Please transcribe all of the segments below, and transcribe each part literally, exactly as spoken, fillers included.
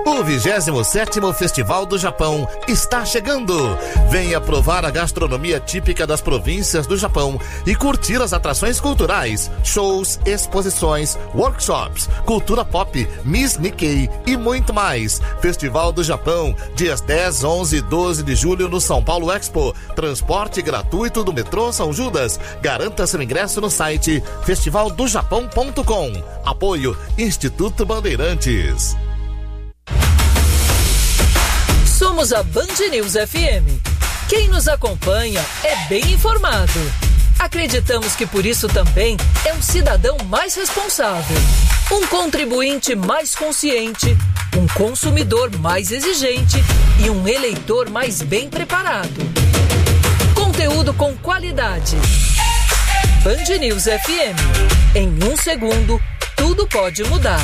O vigésimo sétimo Festival do Japão está chegando. Venha provar a gastronomia típica das províncias do Japão e curtir as atrações culturais, shows, exposições, workshops, cultura pop, Miss Nikkei e muito mais. Festival do Japão, dias dez, onze e doze de julho no São Paulo Expo. Transporte gratuito do metrô São Judas. Garanta seu ingresso no site festival do japão ponto com. Apoio Instituto Bandeirantes. Somos a Band News F M. Quem nos acompanha é bem informado. Acreditamos que por isso também é um cidadão mais responsável, um contribuinte mais consciente, um consumidor mais exigente e um eleitor mais bem preparado. Conteúdo com qualidade. Band News F M. Em um segundo, tudo pode mudar.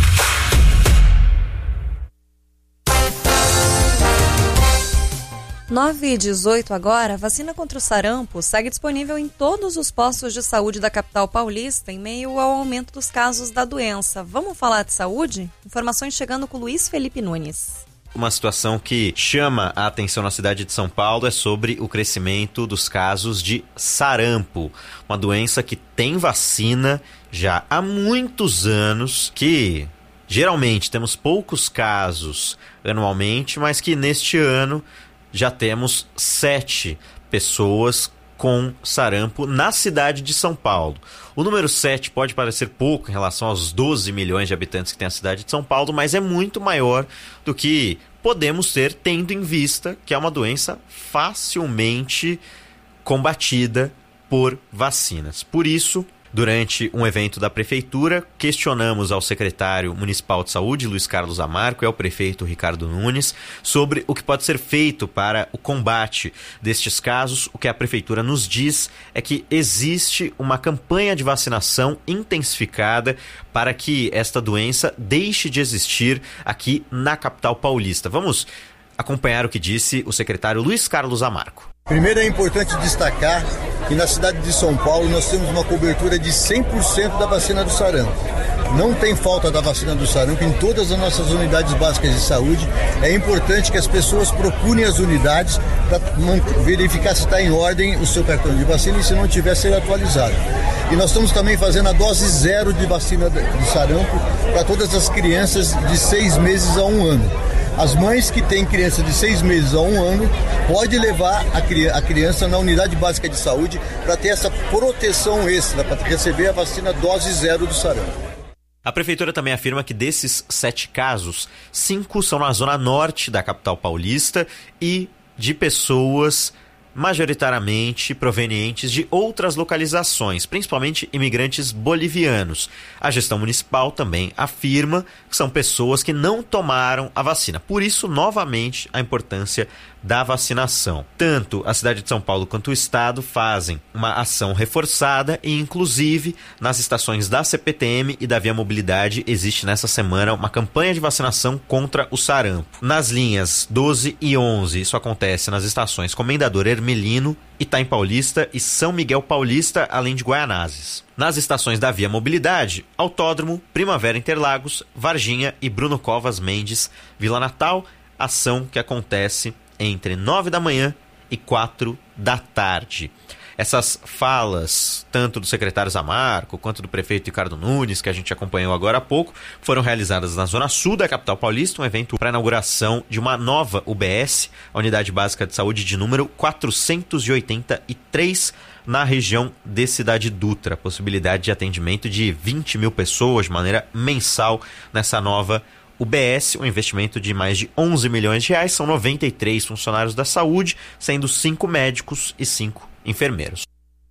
nove e dezoito agora, a vacina contra o sarampo segue disponível em todos os postos de saúde da capital paulista em meio ao aumento dos casos da doença. Vamos falar de saúde? Informações chegando com Luiz Felipe Nunes. Uma situação que chama a atenção na cidade de São Paulo é sobre o crescimento dos casos de sarampo, uma doença que tem vacina já há muitos anos, que geralmente temos poucos casos anualmente, mas que neste ano já temos sete pessoas com sarampo na cidade de São Paulo. O número sete pode parecer pouco em relação aos doze milhões de habitantes que tem a cidade de São Paulo, mas é muito maior do que podemos ter, tendo em vista que é uma doença facilmente combatida por vacinas. Por isso, durante um evento da Prefeitura, questionamos ao secretário municipal de saúde, Luiz Carlos Amarco, e ao prefeito Ricardo Nunes, sobre o que pode ser feito para o combate destes casos. O que a Prefeitura nos diz é que existe uma campanha de vacinação intensificada para que esta doença deixe de existir aqui na capital paulista. Vamos acompanhar o que disse o secretário Luiz Carlos Amarco. Primeiro, é importante destacar que na cidade de São Paulo nós temos uma cobertura de cem por cento da vacina do sarampo. Não tem falta da vacina do sarampo em todas as nossas unidades básicas de saúde. É importante que as pessoas procurem as unidades para verificar se está em ordem o seu cartão de vacina e, se não tiver, ser atualizado. E nós estamos também fazendo a dose zero de vacina de sarampo para todas as crianças de seis meses a um ano. As mães que têm criança de seis meses a um ano podem levar a, cri- a criança na unidade básica de saúde para ter essa proteção extra, para receber a vacina dose zero do sarampo. A Prefeitura também afirma que desses sete casos, cinco são na zona norte da capital paulista e de pessoas majoritariamente provenientes de outras localizações, principalmente imigrantes bolivianos. A gestão municipal também afirma que são pessoas que não tomaram a vacina. Por isso, novamente, a importância da vacinação. Tanto a cidade de São Paulo quanto o estado fazem uma ação reforçada e, inclusive, nas estações da C P T M e da Via Mobilidade existe nessa semana uma campanha de vacinação contra o sarampo. Nas linhas doze e onze, isso acontece nas estações Comendador Hermelino, Itaim Paulista e São Miguel Paulista, além de Guaianazes. Nas estações da Via Mobilidade, Autódromo, Primavera Interlagos, Varginha e Bruno Covas Mendes, Vila Natal, ação que acontece entre nove da manhã e quatro da tarde. Essas falas, tanto do secretário Zamarco quanto do prefeito Ricardo Nunes, que a gente acompanhou agora há pouco, foram realizadas na zona sul da capital paulista, um evento para a inauguração de uma nova U B S, a Unidade Básica de Saúde de número quatrocentos e oitenta e três, na região de Cidade Dutra. Possibilidade de atendimento de vinte mil pessoas de maneira mensal nessa nova U B S, um investimento de mais de onze milhões de reais, são noventa e três funcionários da saúde, sendo cinco médicos e cinco enfermeiros.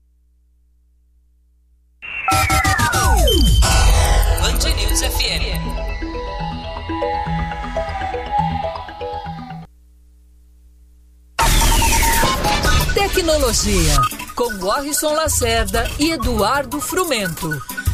Band News F M. Tecnologia, com Warrison Lacerda e Eduardo Frumento.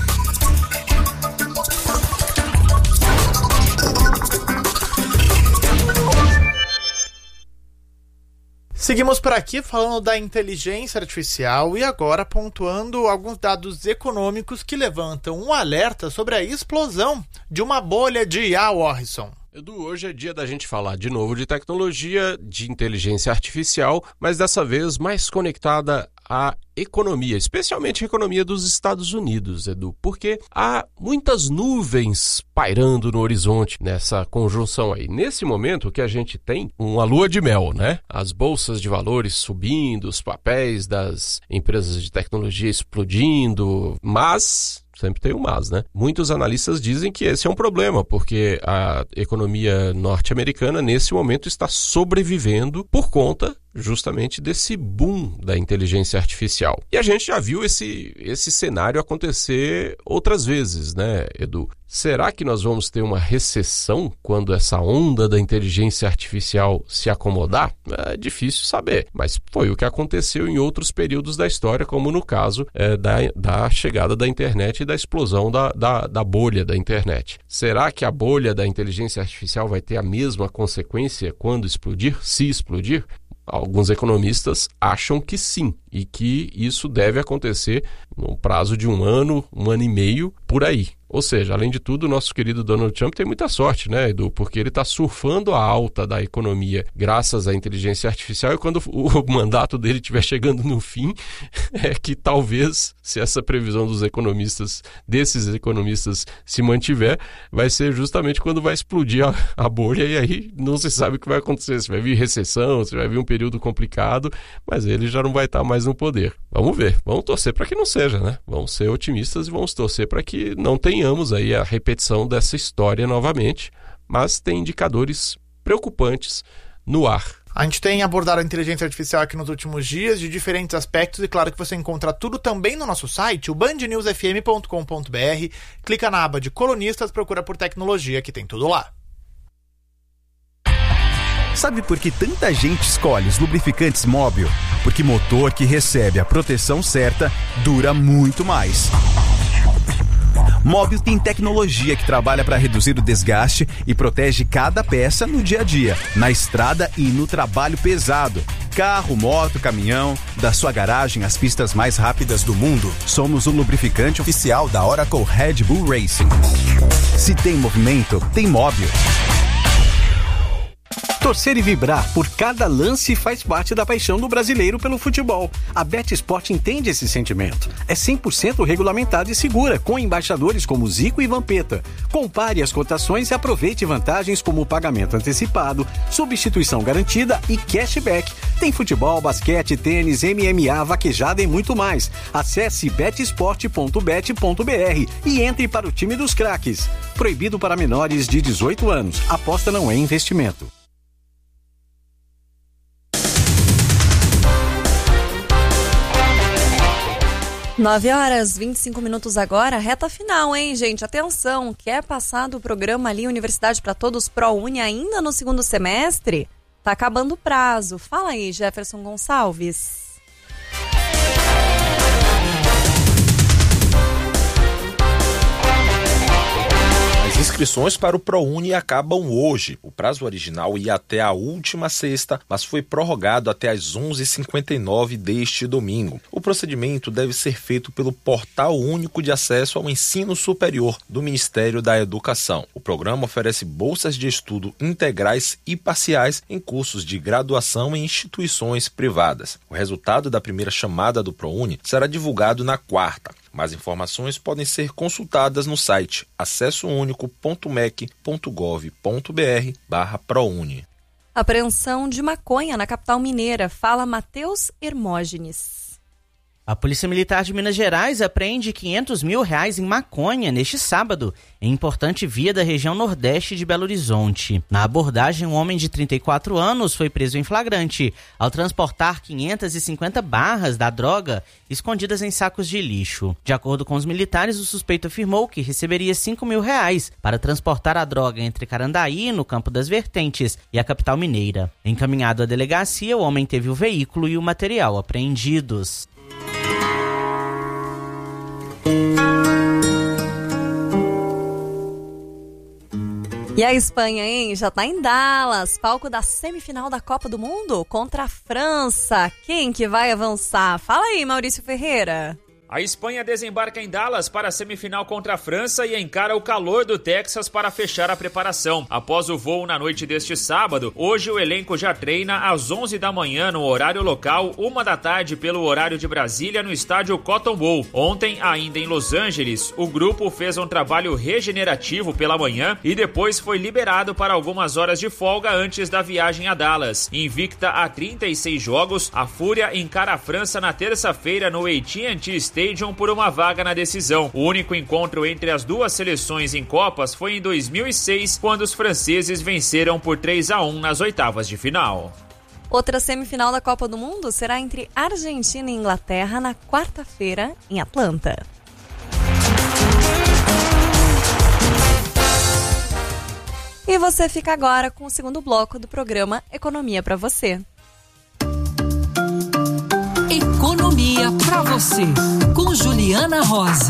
Seguimos por aqui falando da inteligência artificial e agora pontuando alguns dados econômicos que levantam um alerta sobre a explosão de uma bolha de I A, Warrison. Edu, hoje é dia da gente falar de novo de tecnologia, de inteligência artificial, mas dessa vez mais conectada à economia, especialmente a economia dos Estados Unidos, Edu, porque há muitas nuvens pairando no horizonte nessa conjunção aí. Nesse momento que a gente tem uma lua de mel, né? As bolsas de valores subindo, os papéis das empresas de tecnologia explodindo, mas... sempre tem um mas, né? Muitos analistas dizem que esse é um problema, porque a economia norte-americana, nesse momento, está sobrevivendo por conta justamente desse boom da inteligência artificial. E a gente já viu esse, esse cenário acontecer outras vezes, né, Edu? Será que nós vamos ter uma recessão quando essa onda da inteligência artificial se acomodar? É difícil saber, mas foi o que aconteceu em outros períodos da história, como no caso é, da, da chegada da internet e da explosão da, da, da bolha da internet. Será que a bolha da inteligência artificial vai ter a mesma consequência quando explodir, se explodir? Alguns economistas acham que sim, e que isso deve acontecer no prazo de um ano, um ano e meio, por aí. Ou seja, além de tudo, o nosso querido Donald Trump tem muita sorte, né, Edu? Porque ele está surfando a alta da economia graças à inteligência artificial, e quando o mandato dele estiver chegando no fim, é que talvez, se essa previsão dos economistas, desses economistas, se mantiver, vai ser justamente quando vai explodir a, a bolha, e aí não se sabe o que vai acontecer. Se vai vir recessão, se vai vir um período complicado, mas ele já não vai estar mais no poder. Vamos ver, vamos torcer para que não seja, né? Vamos ser otimistas e vamos torcer para que não tenhamos aí a repetição dessa história novamente, mas tem indicadores preocupantes no ar. A gente tem abordado a inteligência artificial aqui nos últimos dias, de diferentes aspectos, e claro que você encontra tudo também no nosso site, o band news f m ponto com ponto b r. Clica na aba de colunistas, procura por tecnologia, que tem tudo lá. Sabe por que tanta gente escolhe os lubrificantes Móbil? Porque motor que recebe a proteção certa dura muito mais. Móbil tem tecnologia que trabalha para reduzir o desgaste e protege cada peça no dia a dia, na estrada e no trabalho pesado. Carro, moto, caminhão, da sua garagem às pistas mais rápidas do mundo, somos o lubrificante oficial da Oracle Red Bull Racing. Se tem movimento, tem Móbil. Torcer e vibrar por cada lance faz parte da paixão do brasileiro pelo futebol. A BetSport entende esse sentimento. É cem por cento regulamentada e segura, com embaixadores como Zico e Vampeta. Compare as cotações e aproveite vantagens como pagamento antecipado, substituição garantida e cashback. Tem futebol, basquete, tênis, M M A, vaquejada e muito mais. Acesse bet sport ponto bet ponto b r e entre para o time dos craques. Proibido para menores de dezoito anos. Aposta não é investimento. nove horas e vinte e cinco minutos agora, reta final, hein, gente? Atenção, quer passar do programa ali Universidade para Todos ProUni ainda no segundo semestre? Tá acabando o prazo. Fala aí, Jefferson Gonçalves. As inscrições para o ProUni acabam hoje. O prazo original ia até a última sexta, mas foi prorrogado até às onze e cinquenta e nove deste domingo. O procedimento deve ser feito pelo Portal Único de Acesso ao Ensino Superior do Ministério da Educação. O programa oferece bolsas de estudo integrais e parciais em cursos de graduação em instituições privadas. O resultado da primeira chamada do ProUni será divulgado na quarta. Mais informações podem ser consultadas no site acesso único ponto mec ponto gov ponto b r barra ProUni. Apreensão de maconha na capital mineira. Fala Matheus Hermógenes. A Polícia Militar de Minas Gerais apreende quinhentos mil reais em maconha neste sábado, em importante via da região nordeste de Belo Horizonte. Na abordagem, um homem de trinta e quatro anos foi preso em flagrante ao transportar quinhentas e cinquenta barras da droga escondidas em sacos de lixo. De acordo com os militares, o suspeito afirmou que receberia cinco mil reais para transportar a droga entre Carandaí, no Campo das Vertentes, e a capital mineira. Encaminhado à delegacia, o homem teve o veículo e o material apreendidos. E a Espanha, hein? Já tá em Dallas, palco da semifinal da Copa do Mundo contra a França. Quem que vai avançar? Fala aí, Maurício Ferreira. A Espanha desembarca em Dallas para a semifinal contra a França e encara o calor do Texas para fechar a preparação. Após o voo na noite deste sábado, hoje o elenco já treina às onze da manhã no horário local, uma da tarde pelo horário de Brasília no estádio Cotton Bowl. Ontem, ainda em Los Angeles, o grupo fez um trabalho regenerativo pela manhã e depois foi liberado para algumas horas de folga antes da viagem a Dallas. Invicta a trinta e seis jogos, a Fúria encara a França na terça-feira no A T and T Stadium por uma vaga na decisão. O único encontro entre as duas seleções em Copas foi em dois mil e seis, quando os franceses venceram por três a um nas oitavas de final. Outra semifinal da Copa do Mundo será entre Argentina e Inglaterra na quarta-feira em Atlanta. E você fica agora com o segundo bloco do programa Economia para você. Economia para você, com Juliana Rosa.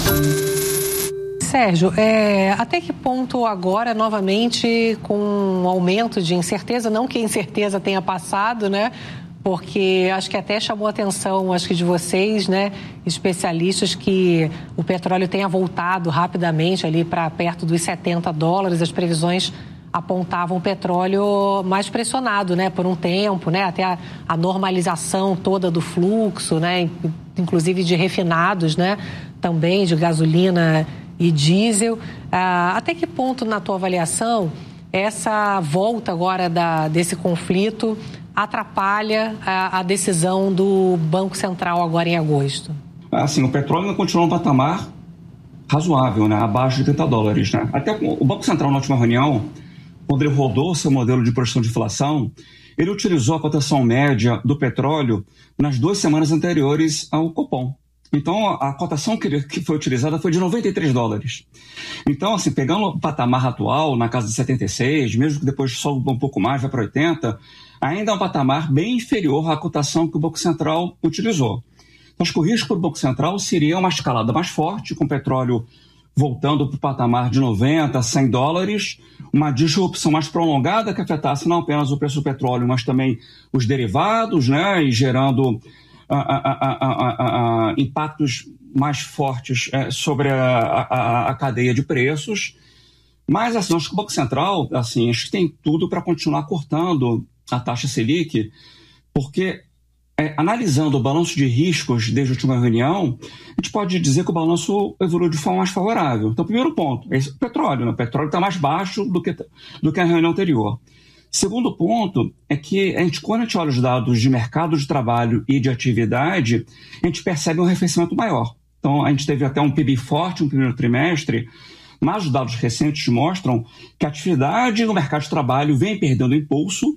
Sérgio, é, até que ponto agora, novamente, com um aumento de incerteza, não que a incerteza tenha passado, né? Porque acho que até chamou a atenção, acho que de vocês, né, especialistas, que o petróleo tenha voltado rapidamente ali para perto dos setenta dólares, as previsões apontavam o petróleo mais pressionado, né, por um tempo, né, até a, a normalização toda do fluxo, né, inclusive de refinados, né, também de gasolina e diesel. Ah, até que ponto, na tua avaliação, essa volta agora da, desse conflito atrapalha a, a decisão do Banco Central agora em agosto? Assim, o petróleo continua um patamar razoável, né, abaixo de trinta dólares, né. Até o Banco Central, na última reunião, quando ele rodou seu modelo de projeção de inflação, ele utilizou a cotação média do petróleo nas duas semanas anteriores ao Copom. Então, a cotação que foi utilizada foi de noventa e três dólares. Então, assim, pegando o patamar atual, na casa de setenta e seis, mesmo que depois sobe um pouco mais, vai para oitenta, ainda é um patamar bem inferior à cotação que o Banco Central utilizou. Então, acho que o risco do Banco Central seria uma escalada mais forte, com o petróleo voltando para o patamar de noventa, cem dólares, uma disrupção mais prolongada que afetasse não apenas o preço do petróleo, mas também os derivados, né, e gerando a, a, a, a, a, impactos mais fortes é, sobre a, a, a cadeia de preços. Mas, assim, acho que o Banco Central, assim, acho que tem tudo para continuar cortando a taxa Selic, porque É, analisando o balanço de riscos desde a última reunião, a gente pode dizer que o balanço evoluiu de forma mais favorável. Então, primeiro ponto, é o petróleo. Né? O petróleo está mais baixo do que, do que a reunião anterior. Segundo ponto é que, a gente, quando a gente olha os dados de mercado de trabalho e de atividade, a gente percebe um arrefecimento maior. Então, a gente teve até um P I B forte no primeiro trimestre, mas os dados recentes mostram que a atividade no mercado de trabalho vem perdendo impulso.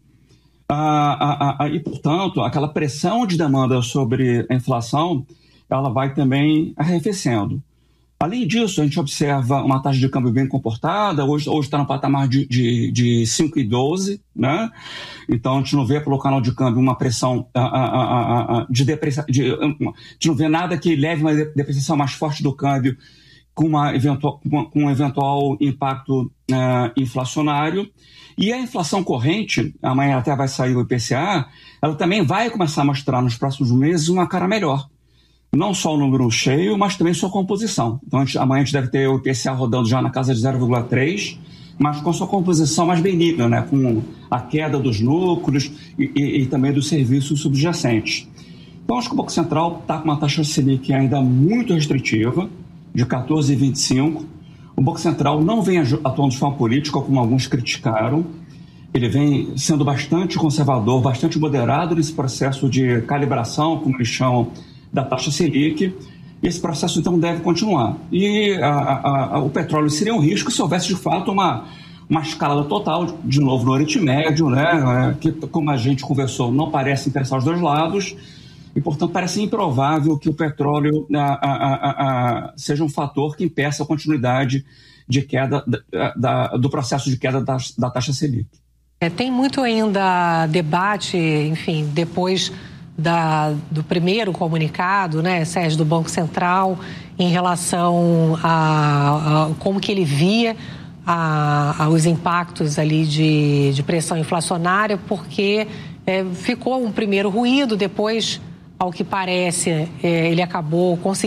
Ah, ah, ah, e, portanto, aquela pressão de demanda sobre a inflação, ela vai também arrefecendo. Além disso, a gente observa uma taxa de câmbio bem comportada, hoje está no patamar de, de, de cinco vírgula doze, né? Então a gente não vê pelo canal de câmbio uma pressão ah, ah, ah, ah, de depreciação, de, a gente não vê nada que leve uma depreciação mais forte do câmbio com, uma eventual, com um eventual impacto uh, inflacionário. E a inflação corrente, amanhã até vai sair o I P C A, ela também vai começar a mostrar nos próximos meses uma cara melhor. Não só o número cheio, mas também sua composição. Então a gente, amanhã a gente deve ter o I P C A rodando já na casa de zero vírgula três, mas com sua composição mais benigna, né? Com a queda dos lucros e, e, e também dos serviços subjacentes. Então acho que o Banco Central está com uma taxa Selic ainda muito restritiva, de quatorze vírgula vinte e cinco. O Banco Central não vem atuando de forma política, como alguns criticaram. Ele vem sendo bastante conservador, bastante moderado nesse processo de calibração, como eles chamam, da taxa Selic. Esse processo, então, deve continuar. E a, a, a, o petróleo seria um risco se houvesse, de fato, uma, uma escalada total, de novo, no Oriente Médio, né, que, como a gente conversou, não parece interessar os dois lados. E, portanto, parece improvável que o petróleo a, a, a, a, seja um fator que impeça a continuidade de queda da, da, do processo de queda da, da taxa Selic. É, tem muito ainda debate, enfim, depois da, do primeiro comunicado, né, Sérgio, do Banco Central, em relação a, a como que ele via a, a, os impactos ali de, de pressão inflacionária, porque é, ficou um primeiro ruído, depois, ao que parece, é, ele acabou conseguindo